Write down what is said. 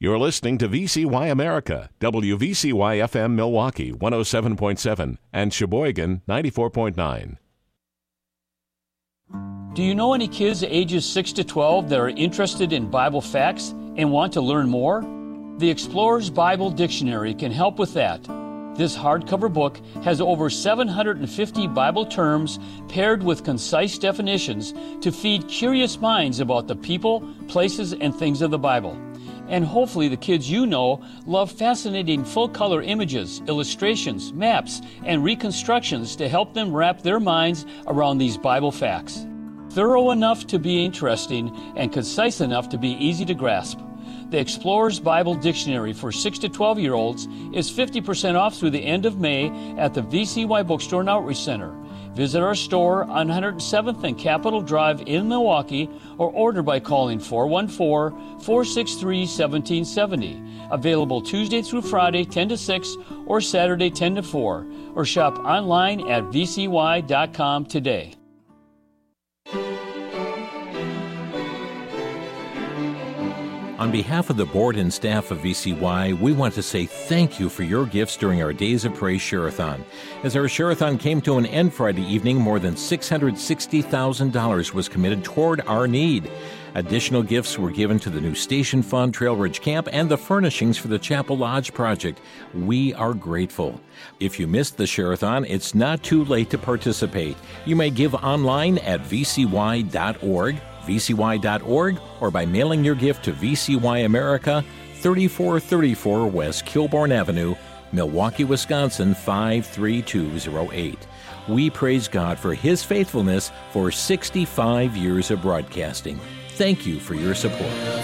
You're listening to VCY America, WVCY-FM Milwaukee 107.7 and Sheboygan 94.9. Do you know any kids ages 6 to 12 that are interested in Bible facts and want to learn more? The Explorer's Bible Dictionary can help with that. This hardcover book has over 750 Bible terms paired with concise definitions to feed curious minds about the people, places, and things of the Bible. And hopefully the kids you know love fascinating full-color images, illustrations, maps, and reconstructions to help them wrap their minds around these Bible facts. Thorough enough to be interesting and concise enough to be easy to grasp. The Explorer's Bible Dictionary for 6 to 12-year-olds is 50% off through the end of May at the VCY Bookstore and Outreach Center. Visit our store on 107th and Capitol Drive in Milwaukee or order by calling 414-463-1770. Available Tuesday through Friday 10 to 6 or Saturday 10 to 4. Or shop online at vcy.com today. On behalf of the board and staff of VCY, we want to say thank you for your gifts during our Days of Praise Share-a-thon. As our Share-a-thon came to an end Friday evening, more than $660,000 was committed toward our need. Additional gifts were given to the new Station Fund, Trail Ridge Camp, and the furnishings for the Chapel Lodge project. We are grateful. If you missed the Share-a-thon, it's not too late to participate. You may give online at vcy.org, vcy.org, or by mailing your gift to VCY America, 3434 West Kilbourne Avenue, Milwaukee, Wisconsin 53208. We praise God for His faithfulness for 65 years of broadcasting. Thank you for your support.